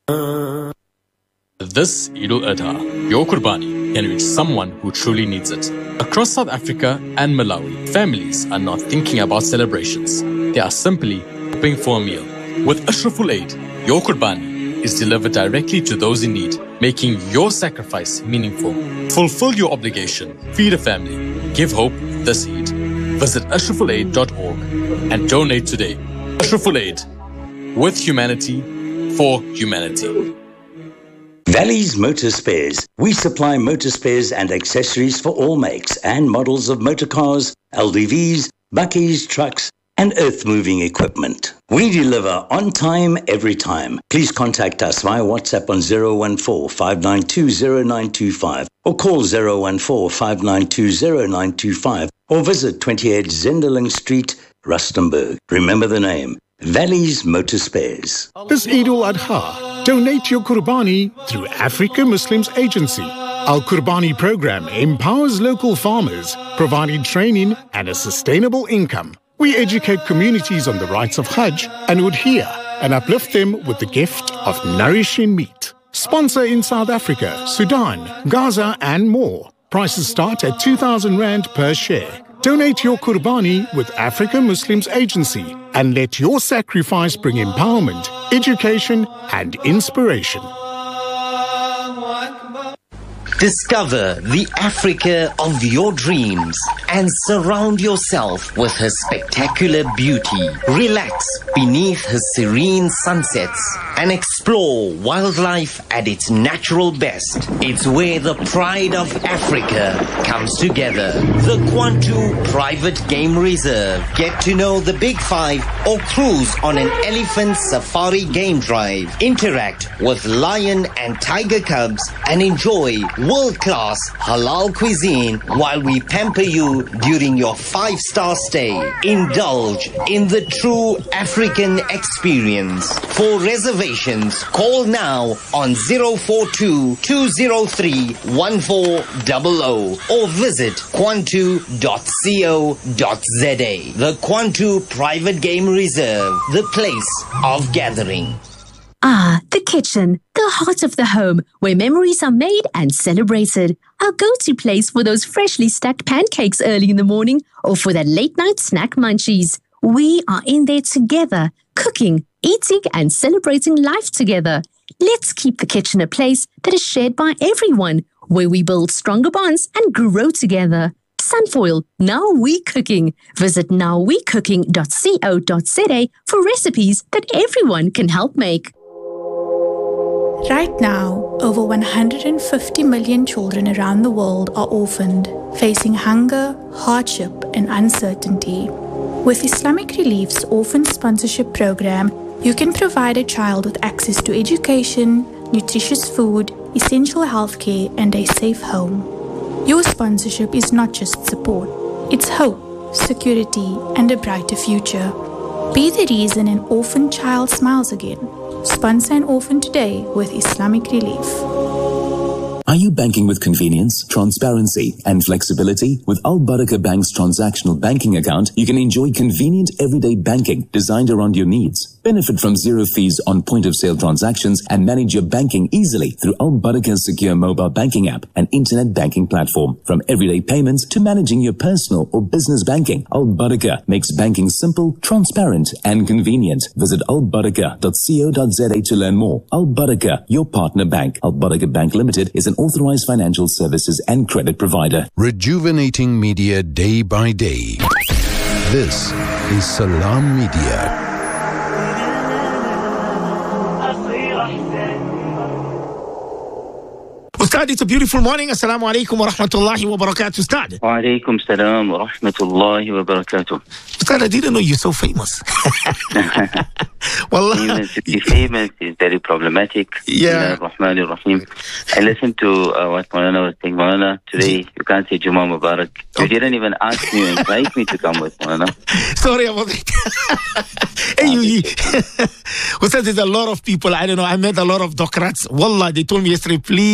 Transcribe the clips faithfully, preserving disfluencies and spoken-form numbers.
This Eid al-Adha, your Qurbani can reach someone who truly needs it. Across South Africa and Malawi, families are not thinking about celebrations. They are simply hoping for a meal. With Ashraful Aid, your Qurbani is delivered directly to those in need, making your sacrifice meaningful. Fulfill your obligation, feed a family, give hope this Eid. Visit ashraful aid dot org and donate today. Ashraful Aid, with humanity, for humanity. Valley's Motor Spares. We supply motor spares and accessories for all makes and models of motor cars, L D Vs, buckies, trucks, and earth-moving equipment. We deliver on time, every time. Please contact us via WhatsApp on zero one four, five nine two, zero nine two five or call zero one four, five nine two, zero nine two five or visit twenty-eight Zenderling Street, Rustenburg. Remember the name, Valley's Motor Spares. This Eid al-Adha, donate your Qurbani through Africa Muslims Agency. Our Qurbani program empowers local farmers, providing training and a sustainable income. We educate communities on the rights of Hajj and Udhiyah and uplift them with the gift of nourishing meat. Sponsor in South Africa, Sudan, Gaza and more. Prices start at two thousand rand per share. Donate your Qurbani with Africa Muslims Agency and let your sacrifice bring empowerment, education and inspiration. Discover the Africa of your dreams and surround yourself with her spectacular beauty. Relax beneath her serene sunsets and explore wildlife at its natural best. It's where the pride of Africa comes together. The Kwantu Private Game Reserve. Get to know the Big Five or cruise on an elephant safari game drive. Interact with lion and tiger cubs and enjoy world-class halal cuisine while we pamper you during your five-star stay. Indulge in the true African experience. For reservations, call now on zero four two, two zero three, one four zero zero or visit kwantu dot co dot za. The Kwantu Private Game Reserve, the place of gathering. Ah, the kitchen, the heart of the home, where memories are made and celebrated. Our go-to place for those freshly stacked pancakes early in the morning or for that late-night snack munchies. We are in there together, cooking, eating and celebrating life together. Let's keep the kitchen a place that is shared by everyone, where we build stronger bonds and grow together. Sunfoil, now we cooking. Visit now we cooking dot co dot za for recipes that everyone can help make. Right now, over one hundred fifty million children around the world are orphaned, facing hunger, hardship, and uncertainty. With Islamic Relief's Orphan Sponsorship Program, you can provide a child with access to education, nutritious food, essential healthcare, and a safe home. Your sponsorship is not just support, it's hope, security, and a brighter future. Be the reason an orphan child smiles again. Sponsor an orphan today with Islamic Relief. Are you banking with convenience, transparency, and flexibility? With Al Barakah Bank's transactional banking account, you can enjoy convenient everyday banking designed around your needs. Benefit from zero fees on point-of-sale transactions and manage your banking easily through Al Barakah's secure mobile banking app and internet banking platform. From everyday payments to managing your personal or business banking, Al Barakah makes banking simple, transparent, and convenient. Visit al barakah dot co dot za to learn more. Al Barakah, your partner bank. Al Barakah Bank Limited is an authorized financial services and credit provider. Rejuvenating media day by day. This is Salam Media. Ustad, it's a beautiful morning. Assalamu alaikum wa rahmatullahi wa barakatuh, Ustad. Wa alaikum salam wa rahmatullahi wa barakatuh. Ustad, I didn't know you're so famous. Wallah. To be famous is very problematic. Yeah. Rahman Rahim. I listened to uh, what Maulana was saying. Maulana, today you can't say Juma Mubarak. You okay. didn't even ask me or invite me to come with Maulana. Sorry about it. Hey, you, you. Ustad, there's a lot of people. I don't know. I met a lot of doctorats. Wallah, they told me yesterday, please, Maulana,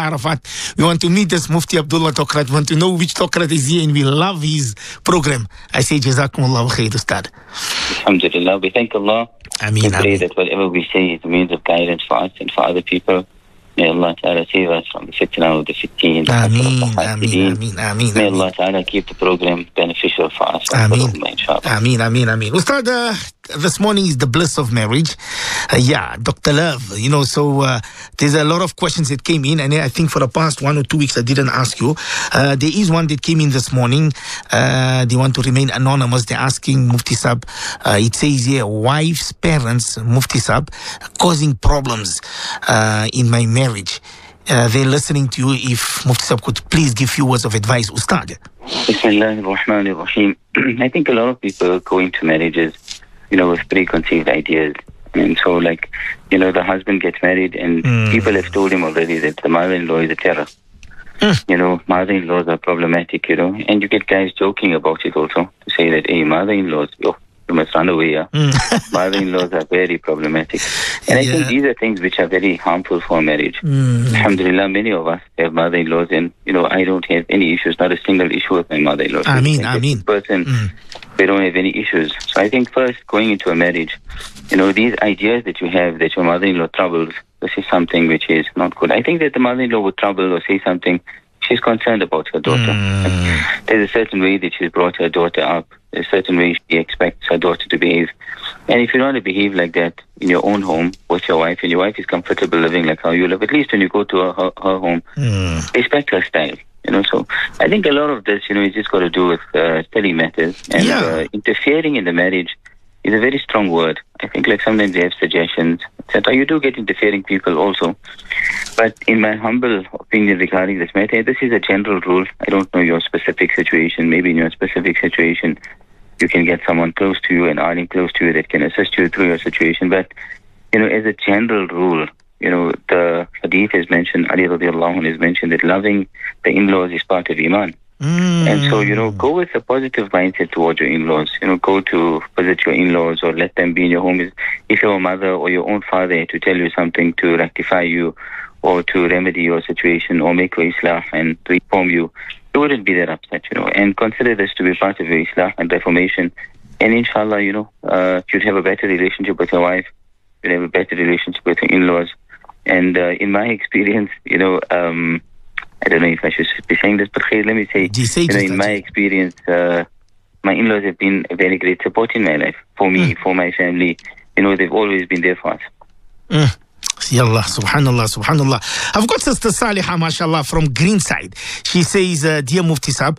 Arafat. We want to meet this Mufti Abdullah Tokrat. We want to know which Tokrat is he, and we love his program. I say, Jazakumullah khair, Ustad. Alhamdulillah. We thank Allah. Ameen, we pray ameen. that whatever we say is a means of guidance for us and for other people. May Allah Ta'ala save us from the fitna of the fitteen. Ameen, ameen, ameen, ameen. May Allah Ta'ala keep the program beneficial for us. Ameen. For Ummah, inshallah. Ameen, ameen, ameen. Ustad, uh, this morning is the bliss of marriage. Uh, yeah, Doctor Love, you know, so uh, there's a lot of questions that came in, and I think for the past one or two weeks I didn't ask you. Uh, there is one that came in this morning. Uh, they want to remain anonymous. They're asking Mufti Sab. Uh, it says here, wife's parents, Mufti Sab, causing problems uh, in my marriage. Uh, they're listening to you. If Mufti Sab could please give few words of advice, Ustad. Bismillah ar-Rahman ar-Rahim. I think a lot of people go into marriages, you know, with preconceived ideas. And so, like, you know, the husband gets married and mm. people have told him already that the mother-in-law is a terror. Mm. You know, mother-in-laws are problematic, you know. And you get guys joking about it also, to say that, hey, mother-in-laws, yo, you must run away, yeah. Mm. Mother-in-laws are very problematic. And I yeah. think these are things which are very harmful for marriage. Mm. Alhamdulillah, many of us have mother-in-laws, and, you know, I don't have any issues, not a single issue with my mother-in-law. I mean, I mean. Person, mm. they don't have any issues. So I think first, going into a marriage, you know, these ideas that you have that your mother-in-law troubles, this is something which is not good. I think that the mother-in-law would trouble or say something, she's concerned about her daughter. Mm. There's a certain way that she's brought her daughter up. There's a certain way she expects her daughter to behave. And if you don't want to behave like that in your own home with your wife, and your wife is comfortable living like how you live, at least when you go to her, her, her home, mm. respect her style. You know, so I think a lot of this, you know, it's just got to do with uh, study matters. And yeah. uh, interfering in the marriage is a very strong word. I think, like, sometimes they have suggestions, et cetera. You do get interfering people also. But in my humble opinion regarding this matter, this is a general rule. I don't know your specific situation. Maybe in your specific situation, you can get someone close to you and alim close to you that can assist you through your situation. But, you know, as a general rule, you know, the hadith has mentioned, Ali radiallahu anhu has mentioned that loving the in-laws is part of Iman. Mm. And so, you know, go with a positive mindset towards your in-laws. You know, go to visit your in-laws or let them be in your home. If your mother or your own father to tell you something to rectify you or to remedy your situation or make your islah and to inform you, you wouldn't be that upset, you know. And consider this to be part of your islah and reformation. And inshallah, you know, uh, you'd have a better relationship with your wife. You'd have a better relationship with your in-laws. And uh, in my experience, you know, um, I don't know if I should be saying this, but let me say, you know, in my experience, uh, my in-laws have been a very great support in my life. For me, mm. for my family, you know, they've always been there for us. Mm. Yallah, subhanallah, subhanallah. I've got Sister Saliha, mashallah, from Greenside. She says, uh, dear Mufti Sab,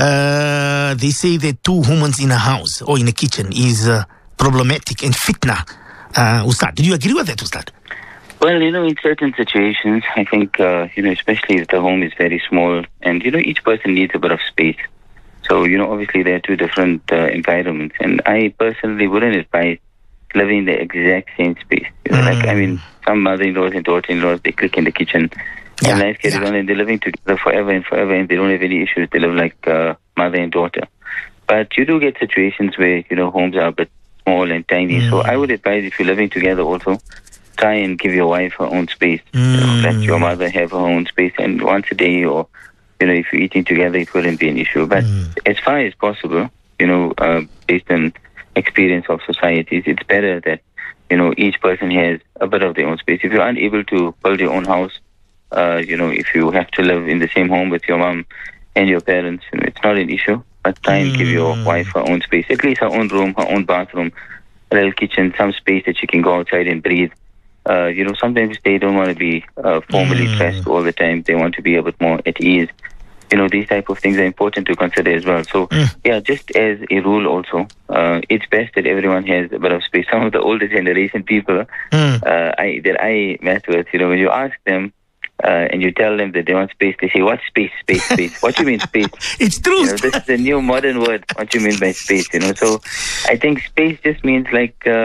uh, they say that two humans in a house or in a kitchen is uh, problematic and fitna. Uh, Ustad, do you agree with that, Ustad? Well, you know, in certain situations, I think, uh, you know, especially if the home is very small and, you know, each person needs a bit of space. So, you know, obviously there are two different uh, environments. And I personally wouldn't advise living in the exact same space. You know, mm. like, I mean, some mother-in-laws and daughter-in-laws, they click in the kitchen yeah. and life carries yeah. on and they're living together forever and forever and they don't have any issues. They live like uh, mother and daughter. But you do get situations where, you know, homes are a bit small and tiny. Mm. So I would advise if you're living together also, try and give your wife her own space. Mm. You know, let your mother have her own space, and once a day, or you know, if you're eating together, it wouldn't be an issue. But mm. as far as possible, you know, uh, based on experience of societies, it's better that you know each person has a bit of their own space. If you're unable to build your own house, uh, you know, if you have to live in the same home with your mom and your parents, you know, it's not an issue. But try and mm. give your wife her own space, at least her own room, her own bathroom, a little kitchen, some space that she can go outside and breathe. Uh, you know, sometimes they don't want to be uh, formally mm. dressed all the time. They want to be a bit more at ease. You know, these type of things are important to consider as well. So, mm. yeah, just as a rule also, uh, it's best that everyone has a bit of space. Some of the older generation people mm. uh, I, that I met with, you know, when you ask them uh, and you tell them that they want space, they say, what space, space, space? What do you mean space? It's true. You know, this is a new modern word. What do you mean by space? You know, so I think space just means like... Uh,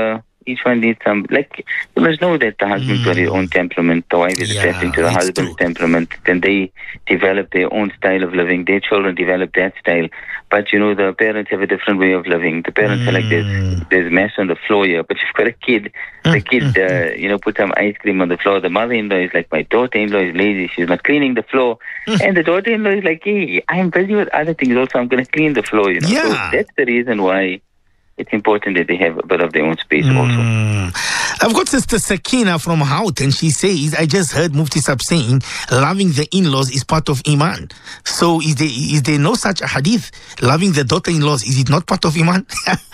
Each one needs some, like, you must know that the husband's got his own temperament, the wife is Yeah, adapting to the it's husband's true. temperament, then they develop their own style of living, their children develop that style. But, you know, the parents have a different way of living. The parents are like, there's, there's mess on the floor here, but you've got a kid. The kid, uh, you know, put some ice cream on the floor. The mother-in-law is like, my daughter-in-law is lazy, she's not cleaning the floor. And the daughter-in-law is like, hey, I'm busy with other things also, I'm going to clean the floor, you know. Yeah. So that's the reason why it's important that they have a bit of their own space also. I've got Sister Sakina from Hout, and she says, I just heard Mufti Sab saying loving the in-laws is part of Iman. So is there, is there no such a hadith? Loving the daughter-in-laws, is it not part of Iman?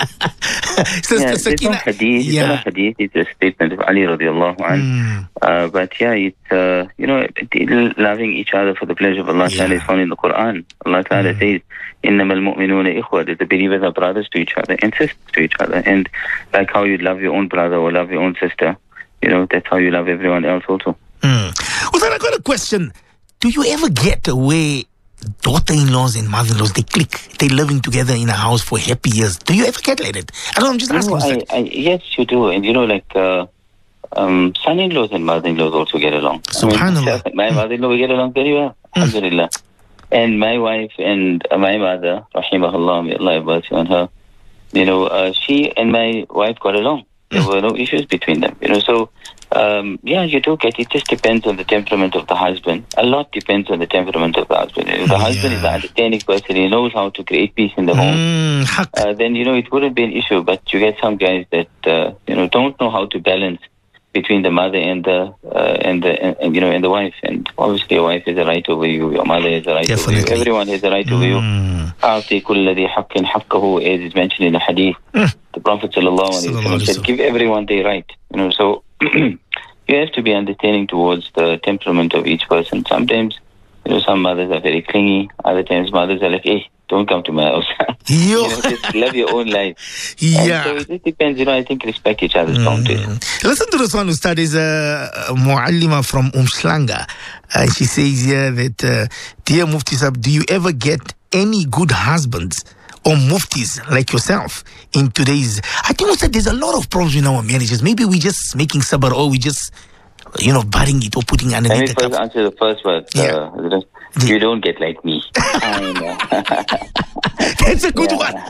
Sister Yeah, there's Sakina. no hadith, it's Yeah. not a hadith, it's a statement of Ali radiallahu anhu. Uh, but yeah, it's, uh, you know, it- loving each other for the pleasure of Allah Ta'ala is found in the Quran. Allah Ta'ala says, إِنَّمَا الْمُؤْمِنُونَ إِخْوَةً, that the believers are brothers to each other and sisters to each other. And like how you love your own brother or love your own sister, you know, that's how you love everyone else also. Mm. Uthman, I got a question. Do you ever get where daughter-in-laws and mother-in-laws, they click, they're living together in a house for happy years? Do you ever get like that? I don't know, I'm just You asking. know, I, Ustad. I, yes, you do. And you know, like, uh, um, son-in-laws and mother-in-laws also get along. Subhanallah. I mean, my mother-in-law, we get along very well. Alhamdulillah. And my wife and uh, my mother, rahimahullah, may Allah have mercy on her, you know, uh, she and my wife got along. There were no issues between them, you know. So, um, yeah, you do get, it just depends on the temperament of the husband. A lot depends on the temperament of the husband. If the husband is an understanding person, he knows how to create peace in the home, Mm, haq. uh, then, you know, it wouldn't be an issue. But you get some guys that, uh, you know, don't know how to balance between the mother and the, uh, and the, and, and, you know, and the wife. And obviously your wife has a right over you, your mother has a right over Definitely. you, everyone has a right over you. أعطي كل ذي حق حقه, as is mentioned in the hadith. The Prophet sallallahu alaihi wasallam said, give everyone their right. You know, so you have to be understanding towards the temperament of each person. Sometimes, you know, some mothers are very clingy. Other times mothers are like, hey, don't come to my house. you Yo. know, just live your own life. Yeah. And so it just depends, you know, I think respect each other's boundaries. Listen to this one, Ustad. Is a, a Muallima from Umslanga. Uh, she says here that, uh, dear Mufti Sab, do you ever get any good husbands or muftis like yourself in today's... I think, Ustad, there's a lot of problems in our marriages. Maybe we just making sabr, or we just, you know, burying it or putting Let me underneath the first cup. answer the first word. Yeah. Uh, you don't get like me. I know. That's a good Yeah. one.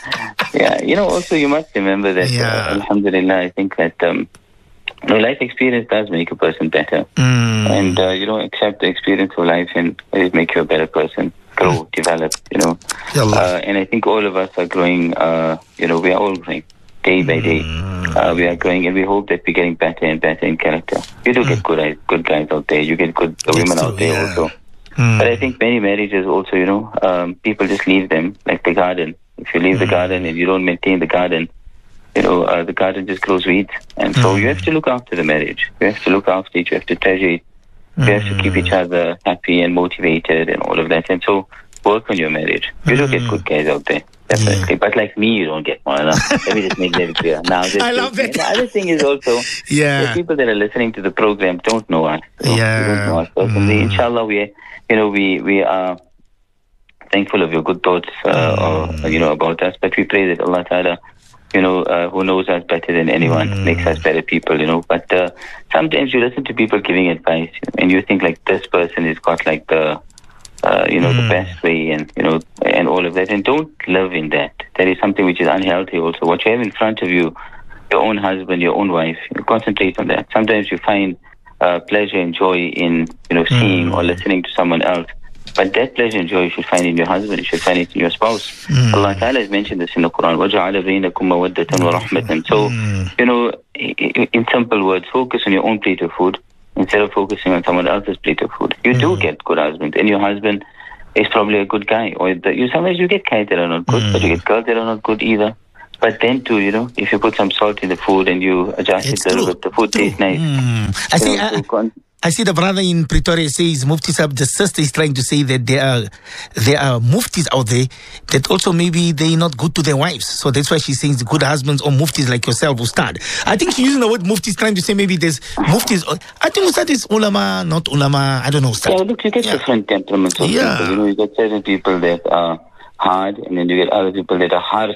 Yeah, you know, also you must remember that, Yeah. uh, alhamdulillah, I think that um, you know, life experience does make a person better. Mm. And, uh, you know, accept the experience of life and it make you a better person, grow, develop, you know. Ya Allah. Uh, and I think all of us are growing, uh, you know, we are all growing day by day. Uh, we are growing and we hope that we're getting better and better in character. You do get good, guys- good guys out there. You get good That's women true, out there yeah. also. Mm. But I think many marriages also, you know, um, people just leave them like the garden. If you leave the garden and you don't maintain the garden, you know, uh, the garden just grows weeds. And so you have to look after the marriage. You have to look after it. You have to treasure it. You have to keep each other happy and motivated and all of that. And so work on your marriage. You do get good guys out there. Definitely. But like me, you don't get one. Let me just make that clear. Now, this I love is- that. The other thing is also, Yeah. the people that are listening to the program don't know us. You know, Yeah. they don't know us personally. Inshallah, we, you know, we, we are thankful of your good thoughts, uh, or, you know, about us. But we pray that Allah Ta'ala, you know, uh, who knows us better than anyone, makes us better people, you know. But uh, sometimes you listen to people giving advice, you know, and you think like this person has got like the, uh, you know, the best way, and you know, and all of that. And don't live in that. That is something which is unhealthy. Also, what you have in front of you, your own husband, your own wife, you concentrate on that. Sometimes you find uh, pleasure and joy in, you know, seeing or listening to someone else. But that pleasure and joy you should find in your husband, you should find it in your spouse. Allah Ta'ala has mentioned this in the Quran. وَجَعَلَ بَيْنَكُمْ مَوَدَّةً وَرَحْمَةً. So, you know, i- in simple words, focus on your own plate of food instead of focusing on someone else's plate of food. You do get good husbands, and your husband is probably a good guy. Or the, you sometimes you get guys that are not good, but you get girls that are not good either. But then too, you know, if you put some salt in the food and you adjust It's it a little true. bit, the food tastes nice. Mm. I You see. know, I, so con- I see the brother in Pretoria says Mufti Sab, the sister is trying to say that there are there are muftis out there that also maybe they're not good to their wives. So that's why she's saying good husbands or muftis like yourself, Ustad. I think she's using the word muftis, trying to say maybe there's muftis. I think Ustad is ulama, not ulama. I don't know, Ustad. Yeah, look, you get Yeah. different temperaments of Yeah. people. You know, you get certain people that are hard, and then you get other people that are hard.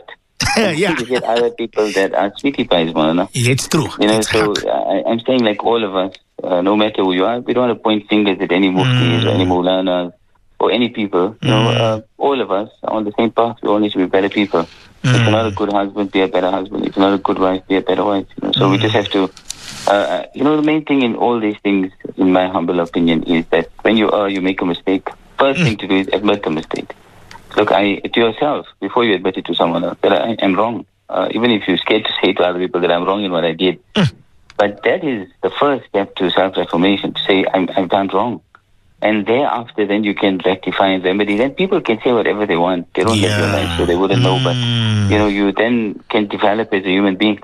Yeah. You get other people that are sweetie pies, man. It's true. You know, it's so I, I'm saying like all of us, uh, no matter who you are, we don't want to point fingers at any muftis Mm. or any maulanas or any people. You know, uh, all of us are on the same path. We all need to be better people. If you're not a good husband, be a better husband. If you're not a good wife, be a better wife. You know? So we just have to, uh, you know, the main thing in all these things, in my humble opinion, is that when you are, you make a mistake, first thing to do is admit the mistake. Look, I, to yourself, before you admit it to someone else, that I am wrong. Uh, even if you're scared to say to other people that I'm wrong in what I did. But that is the first step to self-reformation, to say, I'm, I've done wrong. And thereafter, then you can rectify and remedy. Then people can say whatever they want. They don't Yeah. live your life, so they wouldn't know. But, you know, you then can develop as a human being.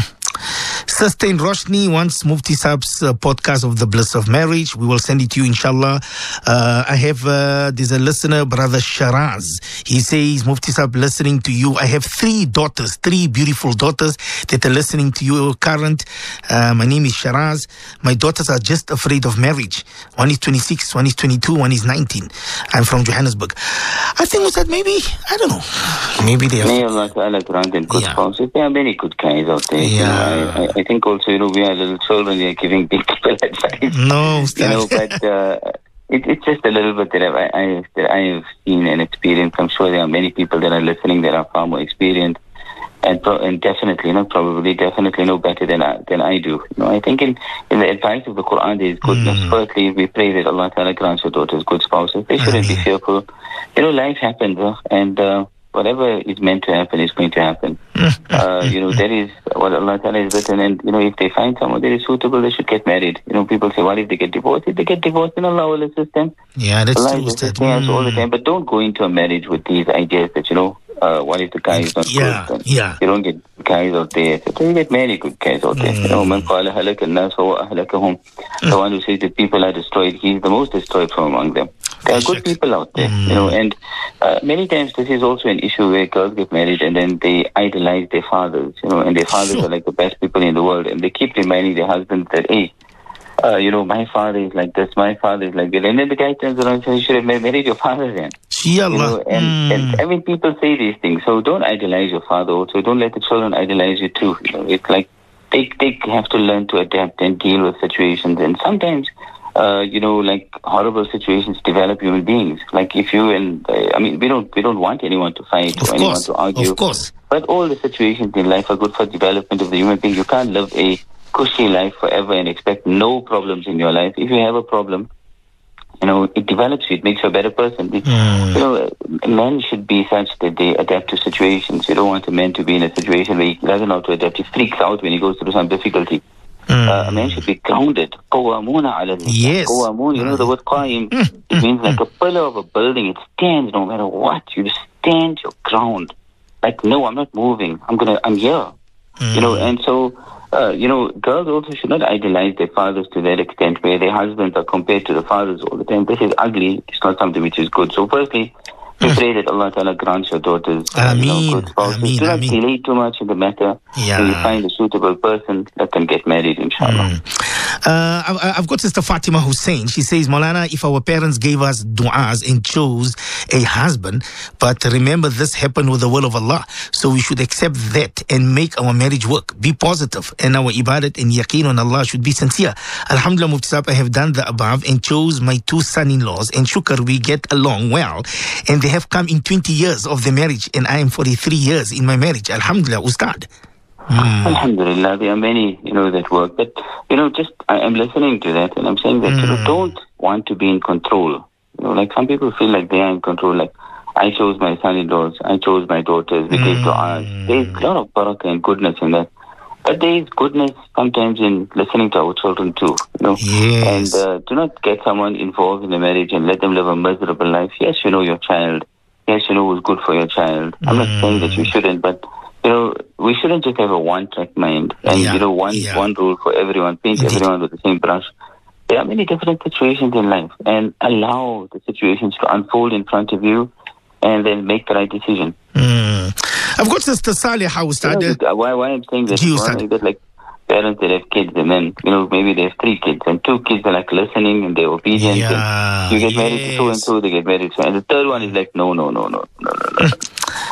Sustain Roshni wants Mufti Saab's uh, podcast of The Bliss of Marriage. We will send it to you, inshallah. Uh, I have, uh, there's a listener, Brother Sharaz. He says, Mufti Saab, listening to you. I have three daughters, three beautiful daughters that are listening to you current. Uh, my name is Sharaz. My daughters are just afraid of marriage. One is twenty-six, one is twenty-two, one is nineteen. I'm from Johannesburg. I think we said maybe, I don't know, maybe they May are. Allah Ta'ala grant them good Yeah. spouses. There are many good guys out there. You Yeah. know, I, I, I think also, you know, we are little children here giving big people advice. No, You know, but uh, it, it's just a little bit that I've, I, I, that I have seen and experienced. I'm sure there are many people that are listening that are far more experienced and pro- and definitely, you know, probably definitely know better than I, than I do. You know, I think in, in the advice of the Quran there is goodness. Mm. Firstly, we pray that Allah Ta'ala grants your daughters good spouses. They shouldn't be Ameen. fearful. You know, life happens, huh? and uh, whatever is meant to happen is going to happen. Uh, you know, that is what Allah Ta'ala has written. And, you know, if they find someone that is suitable, they should get married. You know, people say, what if they get divorced? If they get divorced, then Allah will assist them. Yeah, that's Allah true, is Ustad. assisting us all the time. But don't go into a marriage with these ideas that, you know, uh, what if the guy is not Yeah, good? Then yeah. You don't get guys out there. So you get married good guys out there. You know, man qala halaka an-nas wa ahlakahum. The one who says that people are destroyed, he's the most destroyed from among them. There are good people out there, you know, and uh, many times this is also an issue where girls get married and then they idolize their fathers, you know, and their fathers Sure. are like the best people in the world, and they keep reminding their husbands that, hey, uh, you know, my father is like this, my father is like that, and then the guy turns around and says, you should have ma- married your father then. Ya You know, Allah. and, Mm. and I mean, people say these things, so don't idolize your father also. Don't let the children idolize you too. You know, it's like they, they have to learn to adapt and deal with situations, and sometimes Uh, you know, like horrible situations develop human beings. Like if you and uh, I mean, we don't we don't want anyone to fight Of or anyone course, to argue. of course. But all the situations in life are good for development of the human being. You can't live a cushy life forever and expect no problems in your life. If you have a problem, you know, it develops you. It makes you a better person. It, Mm. You know, men should be such that they adapt to situations. You don't want a man to be in a situation where he doesn't know how to adapt. He freaks out when he goes through some difficulty. Uh, a man should be grounded. Qawwamuna ala al-nisa. Yes. Qawwamun, you know the word qaim. It means like a pillar of a building. It stands no matter what. You just stand your ground. Like, no, I'm not moving. I'm gonna. I'm here. You know, and so, uh, you know, girls also should not idolize their fathers to that extent where their husbands are compared to the fathers all the time. This is ugly. It's not something which is good. So firstly, we pray that Allah Ta'ala grants your daughters uh, you know, Ameen, good spouses. ameen, Do not ameen. delay too much in the matter. Yeah. When you find a suitable person, let them get married, inshallah. Uh, I- I've got Sister Fatima Hussein. She says, Maulana, if our parents gave us du'as and chose a husband, but remember this happened with the will of Allah, so we should accept that and make our marriage work. Be positive, and our ibadat and yaqeen on Allah should be sincere. Alhamdulillah, Mufti Saab, I have done the above and chose my two son-in-laws, and shukr, we get along well, and they have come in twenty years of the marriage, and I am forty-three years in my marriage. Alhamdulillah, Ustad. Alhamdulillah, there are many, you know, that work. But, you know, just, I am listening to that and I'm saying that, you know, don't want to be in control. You know, like some people feel like they are in control. Like, I chose my son-in-laws, I chose my daughters, we gave du'as. There is a lot of barakah and goodness in that. But there is goodness sometimes in listening to our children too, you know. Yes. And uh, do not get someone involved in a marriage and let them live a miserable life. Yes, you know your child. Yes, you know what's good for your child. I'm not saying that you shouldn't, but, you know, we shouldn't just have a one-track mind and, Yeah, you know, one yeah. one rule for everyone, paint Indeed. everyone with the same brush. There are many different situations in life, and allow the situations to unfold in front of you and then make the right decision. Mm. I've got Sister Saleh Ustad. You know, why, why I'm saying that, You one said- is that, like, parents that have kids and then, you know, maybe they have three kids and two kids are like listening and they're obedient. Yeah, and you get married to so and yes. so, they get married to, and the third one is like, no, no, no, no, no, no, no.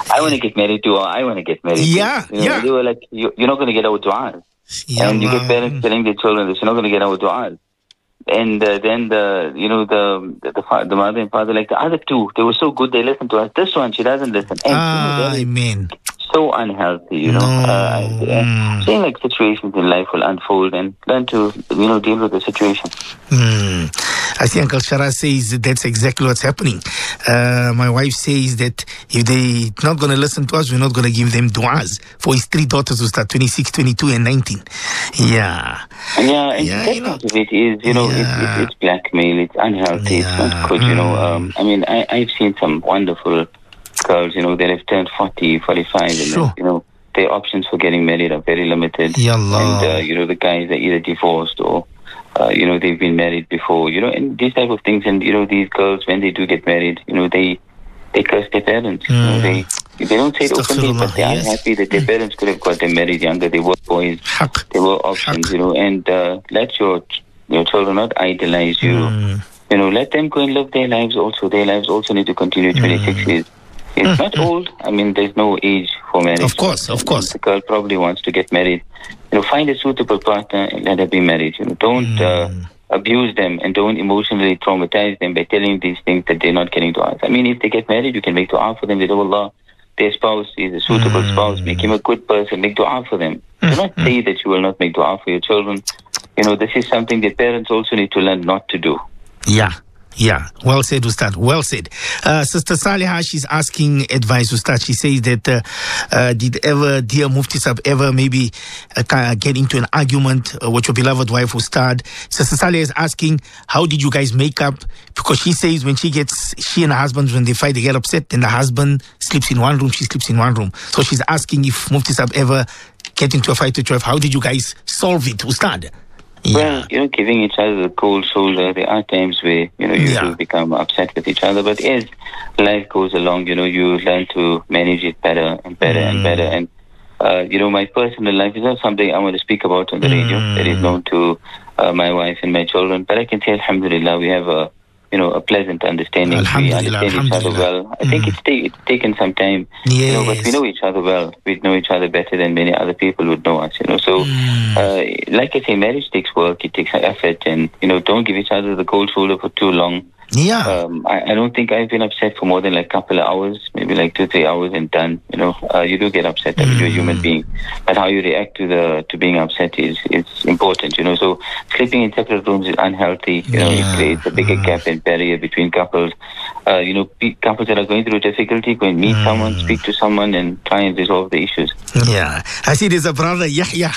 I want to get married too, or I want to get married Yeah, too. You know, yeah. They were like, you, you're not going to get our du'as. Yeah, and you get man. parents telling their children this, you're not going to get our du'as. And uh, then the, you know, the the, the fa- the mother and father, like the other two, they were so good, they listened to us. This one, she doesn't listen. And, Ah, you know, that is amen. so unhealthy, you know. No. Uh, Mm. Saying like situations in life will unfold and learn to, you know, deal with the situation. Hmm. I see Uncle Shara says that that's exactly what's happening. Uh, my wife says that if they're not going to listen to us, we're not going to give them du'as for his three daughters who start twenty-six, twenty-two, and nineteen. Yeah. Yeah, and Yeah, that you know. part of it is, you know, Yeah. it's, it's, it's blackmail, it's unhealthy, it's Yeah. not good, you know. Um, I mean, I, I've seen some wonderful girls, you know, that have turned forty, forty-five, and, Sure. then, you know, their options for getting married are very limited. Yallah. And, uh, you know, the guys are either divorced or, uh, you know, they've been married before, you know, and these type of things. And, you know, these girls, when they do get married, you know, they they curse their parents. You know, they they don't say it openly, but they are Astaghfirullah, yes. happy that their parents could have got them married younger. They were boys. Haq. There were options, Haq. you know, and uh, let your your children not idolize you. Mm. You know, let them go and live their lives also. Their lives also need to continue twenty-six Mm. years. It's not old. I mean, there's no age for marriage. Of course, of course. The girl probably wants to get married. You know, find a suitable partner and let her be married. You know, don't uh, abuse them and don't emotionally traumatize them by telling these things that they're not getting to us. I mean, if they get married, you can make dua for them. With Allah, their spouse is a suitable spouse. Make him a good person. Make dua for them. Do not say that you will not make dua for your children. You know, this is something that parents also need to learn not to do. Yeah. Yeah, well said, Ustad. Well said. Uh, Sister Saliha, she's asking advice, Ustad. She says that uh, uh, did ever, dear Mufti Sahib, ever maybe uh, kind of get into an argument uh, with your beloved wife, Ustad? Sister Saliha is asking, how did you guys make up? Because she says when she gets, she and her husband, when they fight, they get upset, then the husband sleeps in one room, she sleeps in one room. So she's asking if Mufti Sahib ever get into a fight with your wife. How did you guys solve it, Ustad? Yeah. Well, you know, giving each other the cold shoulder, there are times where, you know, you Yeah. do become upset with each other. But as life goes along, you know, you learn to manage it better and better Mm. and better. And, uh, you know, my personal life is not something I want to speak about on the radio. Mm. That is known to uh, my wife and my children. But I can say, alhamdulillah, we have a, you know, a pleasant understanding. We Alhamdulillah, understand each other alhamdulillah. well. I think Mm. it's, ta- it's taken some time. You know, but we Yes. know each other well. We know each other better than many other people would know us, you know. So, Mm. uh, like I say, marriage takes work, it takes effort, and, you know, don't give each other the cold shoulder for too long. Yeah. Um, I, I don't think I've been upset for more than like a couple of hours, maybe like two, three hours and done. You know, uh, you do get upset. I mean, you're a human being. But how you react to the to being upset is, is important, you know. So sleeping in separate rooms is unhealthy. You know, Yeah. it creates a bigger gap and barrier between couples. Uh, you know, pe- couples that are going through difficulty, go and meet someone, speak to someone, and try and resolve the issues. Yeah. I see there's a brother, Yahya.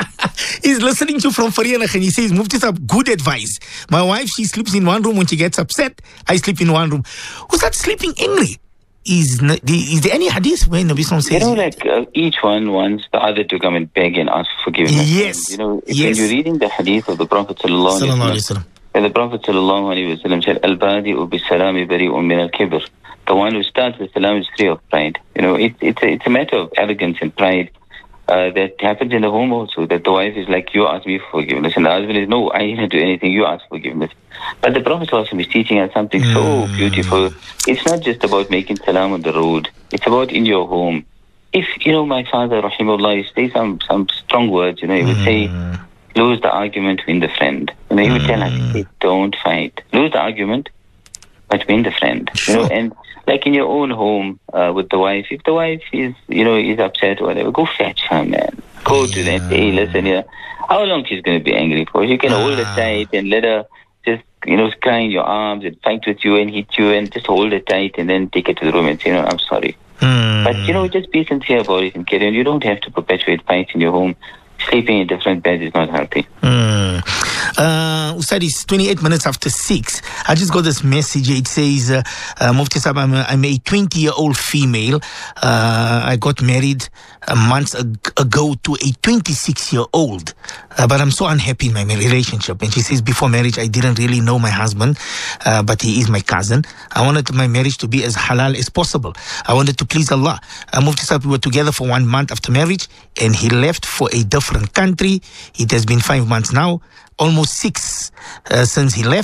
He's listening to from Farianach and he says, Mufti Sahib, good advice. My wife, she sleeps in one room when she gets upset. I sleep in one room. Who's that sleeping angry? Is, n- is there any hadith where Nabi Sallallahu says? You know, like uh, each one wants the other to come and beg and ask for forgiveness. Yes. And, you know, if Yes. when you're reading the hadith of the Prophet sallallahu alaihi Sallallahu wasallam, Alaihi Wasallam. and the Prophet sallallahu alaihi wasallam said, "Al-badi'u bis-salami bari'un min al-kibr." The one who starts with salam is free of pride. You know, it, it's a, it's a matter of arrogance and pride uh, that happens in the home also. That the wife is like, "You ask me for forgiveness," and the husband is, "No, I didn't do anything. You ask for forgiveness." But the Prophet sallallahu alaihi wasallam is teaching us something so beautiful. It's not just about making salam on the road. It's about in your home. If, you know, my father, rahimahullah, used to say some, some strong words, you know, he would say, lose the argument, win the friend. You know, he would tell us, hey, don't fight. Lose the argument, but win the friend. You know, and like in your own home uh, with the wife, if the wife is, you know, is upset or whatever, go fetch her, man. Go to them, say, hey, listen here. How long she's going to be angry for? You can hold her tight and let her just, you know, cry in your arms and fight with you and hit you and just hold her tight and then take her to the room and say, no, I'm sorry. Mm. But, you know, just be sincere about it and carry on. You don't have to perpetuate fights in your home. Sleeping in different beds is not healthy. Mm. Uh, Ustad, it's twenty-eight minutes after six. I just got this message. It says, uh, uh, Mufti Sahib, I'm a, I'm a twenty-year-old female. Uh, I got married a month ag- ago to a twenty-six-year-old. Uh, but I'm so unhappy in my ma- relationship. And she says, before marriage, I didn't really know my husband, uh, but he is my cousin. I wanted my marriage to be as halal as possible. I wanted to please Allah. Uh, Mufti Sahib, we were together for one month after marriage, and he left for a different country. It has been five months now, almost six uh, since he left.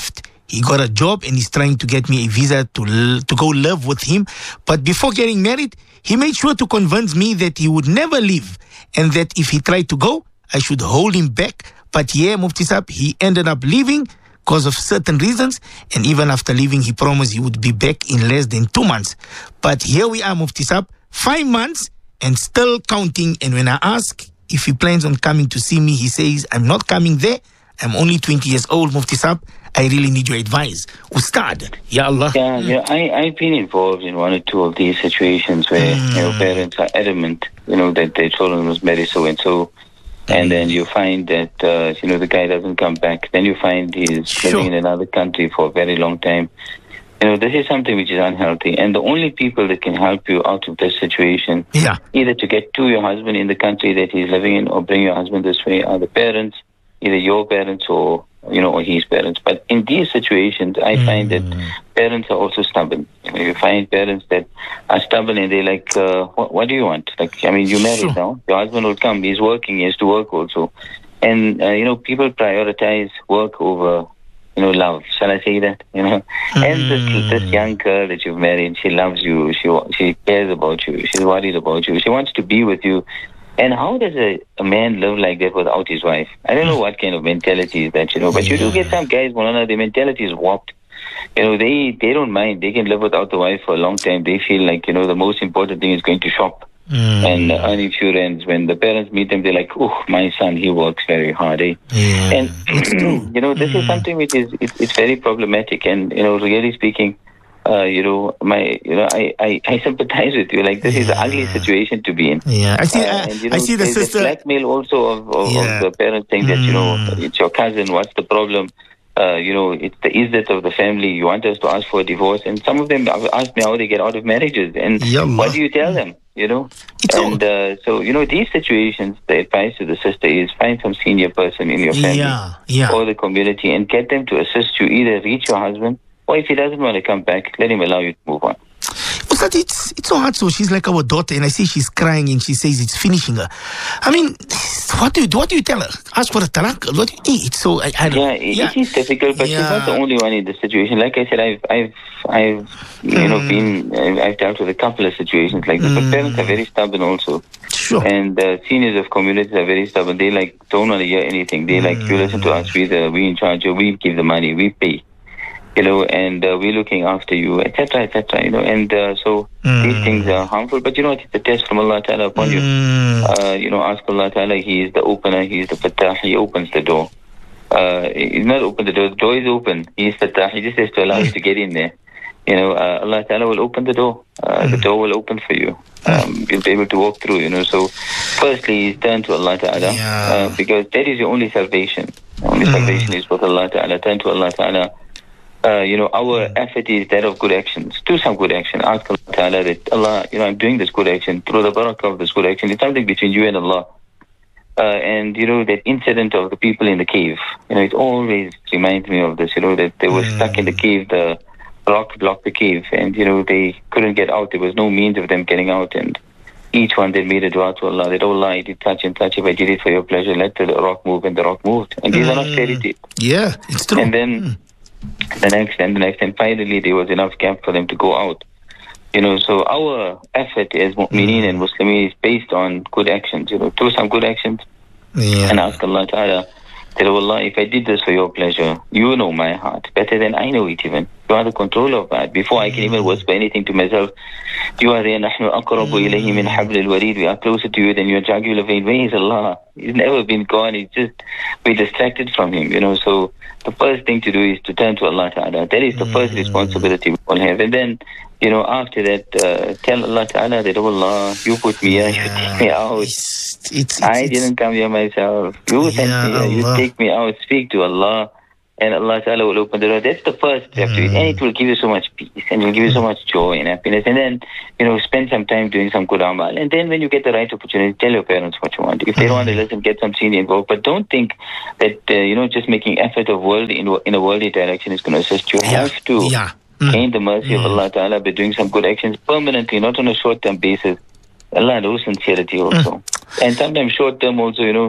he got a job and he's trying to get me a visa to l- to go live with him. But before getting married, he made sure to convince me that he would never leave and that if he tried to go, I should hold him back. But yeah, Mufti Saab, he ended up leaving because of certain reasons. And even after leaving, he promised he would be back in less than two months. But here we are, Mufti Saab, five months and still counting. And when I ask if he plans on coming to see me, he says, I'm not coming there. I'm only twenty years old, Mufti Saab. I really need your advice. Ustad, Ya Allah. Yeah, yeah. I, I've been involved in one or two of these situations where mm. you know, parents are adamant, you know, that their children was married so-and-so. And then you find that, uh, you know, the guy doesn't come back. Then you find he's sure. living in another country for a very long time. You know, this is something which is unhealthy. And the only people that can help you out of this situation, yeah. either to get to your husband in the country that he's living in or bring your husband this way, are the parents, either your parents or, you know, or his parents. But in these situations, I mm. find that parents are also stubborn. You know, you find parents that are stubborn and they're like, uh, what, what do you want? Like, I mean, you're married sure. now. Your husband will come. He's working. He has to work also. And, uh, you know, people prioritize work over, you know, love. Shall I say that? You know, mm. and this, this young girl that you've married, she loves you. She she cares about you. She's worried about you. She wants to be with you. And how does a, a man live like that without his wife? I don't know what kind of mentality is that, you know, but you do get some guys, Mulana, their mentality is warped. You know, they, they don't mind. They can live without the wife for a long time. They feel like, you know, the most important thing is going to shop mm. and uh, earning few rents. When the parents meet them, they're like, oh, my son, he works very hard. Eh? Yeah. And, you know, this mm. is something which is, it's, it's very problematic. And, you know, really speaking, Uh, you know, my, you know, I, I, I sympathize with you. Like, this yeah. is an ugly situation to be in. Yeah, I see. Uh, uh, and, you know, I see the sister. Blackmail also of, of, yeah. of the parents saying mm. that, you know, it's your cousin. What's the problem? Uh, you know, it's the izzat of the family. You want us to ask for a divorce, and some of them ask me how they get out of marriages, and Yallah. What do you tell them? You know, it's and uh, so you know, these situations. The advice to the sister is find some senior person in your family yeah. Yeah. or the community, and get them to assist you. Either reach your husband. Or if he doesn't want to come back, let him allow you to move on. But that it's it's so hard. So she's like our daughter, and I see she's crying, and she says it's finishing her. I mean, what do you what do you tell her? Ask for a talaq? What do you, it's so I, I don't. Yeah, it, yeah, it is difficult, but yeah. she's not the only one in this situation. Like I said, I've I've I've you mm. know been I've dealt with a couple of situations like this. Mm. But parents are very stubborn also. Sure. And uh, seniors of communities are very stubborn. They like don't want to hear anything. They like mm. you listen to us. We the we in charge. We give the money. We pay. You know, and uh, we're looking after you, et cetera, et cetera. You know, and uh, so mm. these things are harmful. But you know, it's a test from Allah Ta'ala upon mm. you. Uh, you know, ask Allah Ta'ala. He is the opener. He is the Fattah. He opens the door. Uh, he's not open the door. The door is open. He is Fattah. He just has to allow you to get in there. You know, uh, Allah Ta'ala will open the door. Uh, mm. The door will open for you. Um, you'll be able to walk through. You know, so firstly, turn to Allah Ta'ala yeah. uh, because that is your only salvation. The only mm. salvation is with Allah Ta'ala. Turn to Allah Ta'ala. Uh, you know, our effort is that of good actions. Do some good action. Ask Allah Ta'ala that, Allah, you know, I'm doing this good action. Through the barakah of this good action, it's something between you and Allah. Uh, and, you know, that incident of the people in the cave, you know, it always reminds me of this, you know, that they were mm. stuck in the cave, the rock blocked the cave, and, you know, they couldn't get out. There was no means of them getting out. And each one, they made a dua to Allah that, oh Allah, I did touch and touch. If I did it for your pleasure, let the rock move, and the rock moved. And these mm. are not fairy tales. Yeah, it's true. And then... Mm. The next and the next, and finally there was enough gap for them to go out. You know, so our effort as mu'mineen mm. and Muslimin is based on good actions. You know, do some good actions yeah. and ask Allah Ta'ala that, oh Allah, if I did this for your pleasure, you know my heart better than I know it even. You are the controller of that. Before I can even whisper anything to myself, you are there. نحن أقرب إليه من حبل الوريد. We are closer to you than your jugular vein. Where is Allah? He's never been gone. He's just, we're distracted from him, you know. So the first thing to do is to turn to Allah Ta'ala. That is the first responsibility we all have. And then, you know, after that, uh, tell Allah Ta'ala that, oh Allah, you put me here, you take me out. It's, it's, it's, I didn't come here myself. You sent yeah, me here. You Allah. take me out. Speak to Allah. And Allah Ta'ala will open the door. That's the first step to it. And it will give you so much peace. And it will give you so much joy and happiness. And then, you know, spend some time doing some good amal. And then when you get the right opportunity, tell your parents what you want. If they don't want to listen, get some senior involved. But don't think that, uh, you know, just making effort of world in, in a worldly direction is going to assist you. You Yeah. have to Yeah. Mm. gain the mercy Mm. of Allah Ta'ala by doing some good actions permanently, not on a short-term basis. Allah knows sincerity also. Mm. And sometimes short-term also, you know,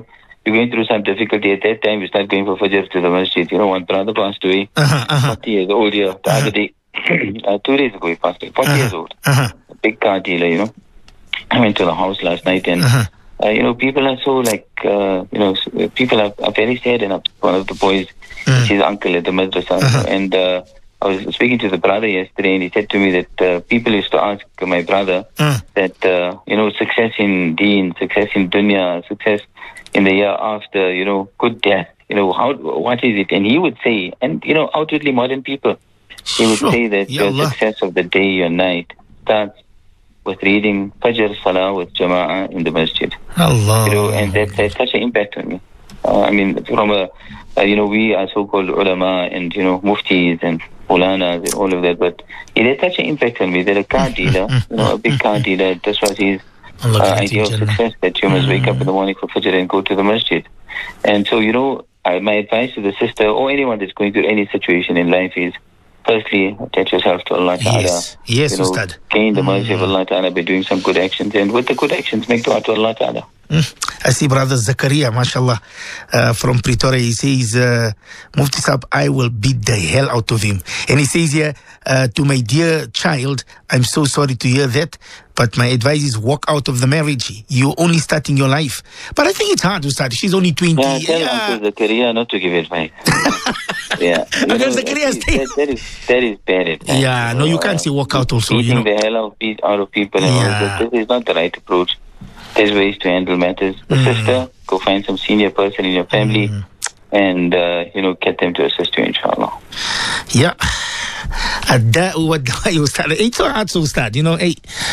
you're going through some difficulty at that time, you start going for Fajr to the masjid. You know, one brother passed away, uh-huh, uh-huh. forty years old here, the uh-huh. other day, uh, two days ago he passed away, forty uh-huh. years old. Uh-huh. A big car dealer, you know. I went to the house last night and, uh-huh. uh, you know, people are so like, uh, you know, people are, are very sad. And one of the boys, uh-huh. his uncle at the madrasa, uh-huh. and uh, I was speaking to the brother yesterday, and he said to me that uh, people used to ask my brother uh. that, uh, you know, success in deen, success in dunya, success in the year after, you know, good death, you know, how, what is it? And he would say, and, you know, outwardly modern people, he would sure. say that the success of the day or night starts with reading Fajr Salah with Jama'ah in the masjid. Allah. You know, and that has such an impact on me. Uh, I mean, from a, uh, you know, we are so-called ulama and, you know, muftis and Mulanas and all of that, but it had such an impact on me that a car dealer, you know, a big car dealer, that's what his uh, idea of success, that you must wake up in the morning for Fajr and go to the masjid. And so, you know, I, my advice to the sister or anyone that's going through any situation in life is, firstly, attach yourself to Allah Ta'ala. Yes, yes, you know, Ustad. Gain the mercy mm. of Allah Ta'ala by doing some good actions, and with the good actions, make dua to Allah Ta'ala. Mm. I see Brother Zakaria, mashallah, uh, from Pretoria. He says, uh, Mufti Saab, I will beat the hell out of him. And he says here, uh, to my dear child, I'm so sorry to hear that, but my advice is walk out of the marriage. You're only starting your life. But I think it's hard to start. She's only twenty. Yeah, tell yeah. Uncle Zakaria not to give advice. yeah. Uncle Zakaria stay. That, that, is, that is bad advice. Yeah, no, you can't say walk out also. Beating you know. the hell out of, out of people and yeah. all that. This is not the right approach. There's ways to handle matters. The mm. sister, go find some senior person in your family mm. and, uh, you know, get them to assist you, inshallah. Yeah. الداء والدواء يستعد. It's so hard to start, you know. Hey.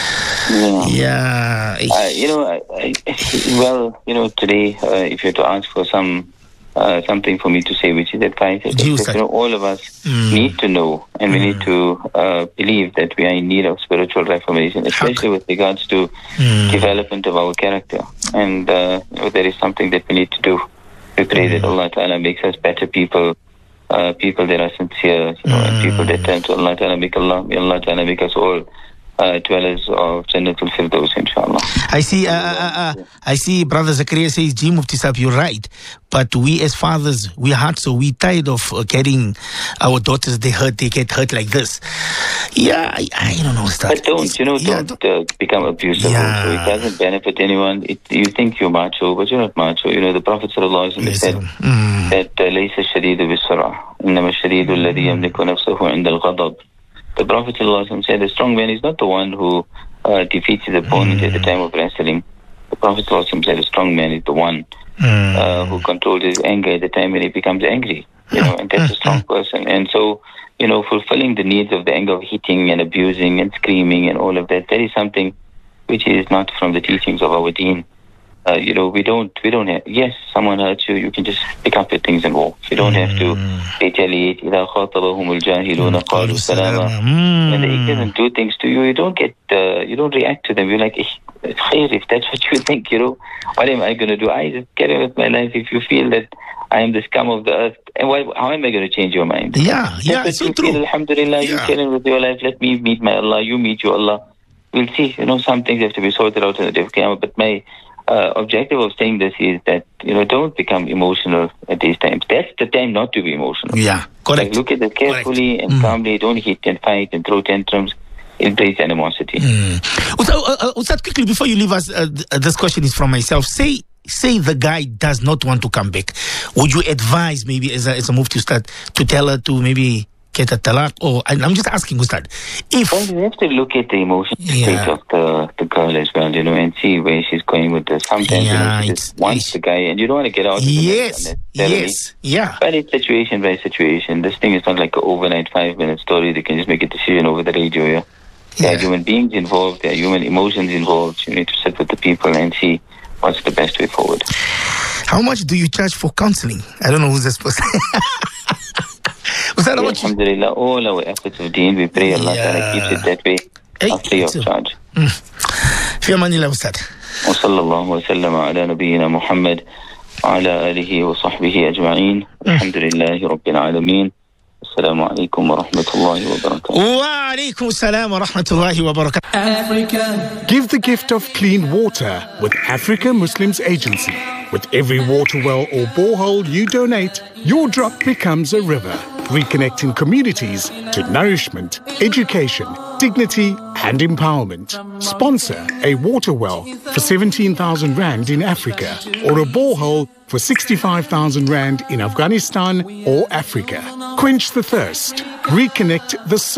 Yeah. yeah. Uh, you know, I, I, well, you know, today, uh, if you had to ask for some uh, something for me to say, which is advice, you know, all of us mm. need to know, and we mm. need to uh, believe that we are in need of spiritual reformation, especially with regards to mm. development of our character. And uh, you know, there is something that we need to do. We pray mm. that Allah Ta'ala makes us better people. Uh, people that are sincere, you know, mm. and people that turn to Allah Ta'ala, make Allah, may Allah Ta'ala make us all uh, dwellers of Jannatul Firdaus, inshallah. I see, uh, uh, uh, I see, Brother Zakaria says, G Mufti Saab, you're right. But we as fathers, we're hard, so we're tired of uh, getting our daughters, they hurt, they get hurt like this. Yeah, I, I don't know. Start. But don't, you know, yeah, don't uh, become abusive. Yeah. So it doesn't benefit anyone. It, you think you're macho, but you're not macho. You know, the Prophet Sallallahu Alaihi Wasallam said mm. that لَيْسَ الشَّدِيدُ بِالسُّرْعَةِ إِنَّمَا الشَّدِيدُ الَّذِي يَمْلِكُ نَفْسَهُ عِنْدَ الْغَضَبِ. The Prophet ﷺ said, a strong man is not the one who uh, defeats his opponent mm. at the time of wrestling. The Prophet ﷺ said, a strong man is the one mm. uh, who controls his anger at the time when he becomes angry. You know, and that's a strong person. And so, you know, fulfilling the needs of the anger of hitting and abusing and screaming and all of that, that is something which is not from the teachings of our deen. Uh, you know, we don't, we don't have, yes, someone hurts you, you can just pick up your things and walk. You don't mm. have to retaliate. إِذَا خَاطَبَهُمُ الْجَاهِلُونَ قَالُوا سَلَامًا. When the ignorant do things to you, you don't get, uh, you don't react to them. You're like, it's khair, if that's what you think, you know, what am I going to do? I just get on with my life. If you feel that I am the scum of the earth, and why, how am I going to change your mind? Yeah, yeah, it's so true. Feel, alhamdulillah, yeah. You get on with your life. Let me meet my Allah, you meet your Allah. We'll see, you know, some things have to be sorted out in the day of Qiyamah, but my Uh, objective of saying this is that, you know, don't become emotional at these times. That's the time not to be emotional. Yeah, correct. Like, look at it carefully correct. and mm. calmly. Don't hit and fight and throw tantrums. It breeds animosity. Mm. Ustad, uh, Ustad, quickly, before you leave us, uh, this question is from myself. Say say the guy does not want to come back. Would you advise, maybe, as a, as a Mufti Ustad, to tell her to maybe get a talaq? Or I'm just asking, Ustad, if... Well, you have to look at the emotional yeah. state of the, the girl as well, you know, and see where she's going with this. Sometimes, yeah, you know, she just wants the guy, and you don't want to get out of it. Yes, yes, yeah. But it's situation by situation. This thing is not like an overnight five-minute story. They can just make a decision over the radio, yeah? There yeah. are human beings involved. There are human emotions involved. You need to sit with the people and see what's the best way forward. How much do you charge for counseling? I don't know who's this person. Yes, alhamdulillah, all our efforts of deen, we pray Allah Ta'ala yeah. keeps it that way, hey, free of charge. في أمان الله أستاذ. وصلى الله وسلم على نبينا محمد وعلى آله وصحبه أجمعين. الحمد لله رب العالمين. السلام عليكم ورحمة الله وبركاته. وعليكم السلام ورحمة الله وبركاته. Africa. Give the gift of clean water with Africa Muslims Agency. With every water well or borehole you donate, your drop becomes a river, reconnecting communities to nourishment, education, dignity and empowerment. Sponsor a water well for seventeen thousand rand in Africa or a borehole for sixty-five thousand rand in Afghanistan or Africa. Quench the thirst. Reconnect the soul.